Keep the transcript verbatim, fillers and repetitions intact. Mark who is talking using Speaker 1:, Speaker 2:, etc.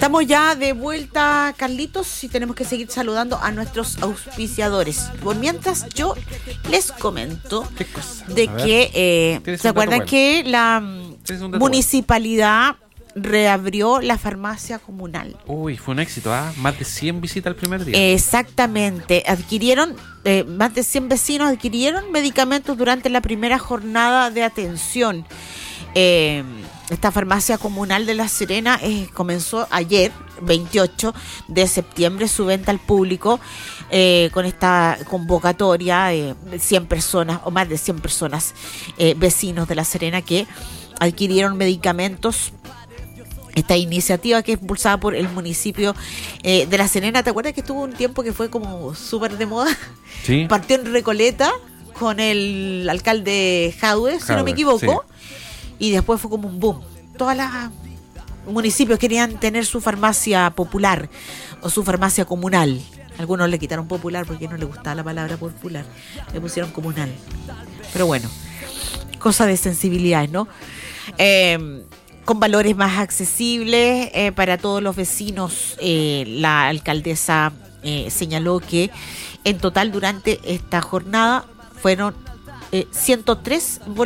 Speaker 1: Estamos ya de vuelta, Carlitos, y tenemos que seguir saludando a nuestros auspiciadores. Por mientras, yo les comento de que, eh, ¿se acuerdan bueno? que la municipalidad bueno? reabrió la farmacia comunal?
Speaker 2: Uy, fue un éxito, ¿ah? ¿eh? Más de cien visitas el primer día.
Speaker 1: Exactamente, adquirieron, eh, más de cien vecinos adquirieron medicamentos durante la primera jornada de atención. Eh, esta farmacia comunal de La Serena eh, comenzó ayer, veintiocho de septiembre, su venta al público eh, con esta convocatoria de eh, cien personas o más de cien personas, eh, vecinos de La Serena que adquirieron medicamentos. Esta iniciativa que es impulsada por el municipio eh, de La Serena, ¿te acuerdas que estuvo un tiempo que fue como súper de moda?
Speaker 2: Sí.
Speaker 1: Partió en Recoleta con el alcalde Jadwe, si no me equivoco. Sí. Y después fue como un boom. Todos los municipios querían tener su farmacia popular o su farmacia comunal. Algunos le quitaron popular porque no les gustaba la palabra popular. Le pusieron comunal. Pero bueno, cosa de sensibilidad, ¿no? Eh, con valores más accesibles eh, para todos los vecinos. Eh, la alcaldesa eh, señaló que en total durante esta jornada fueron eh, ciento tres boletos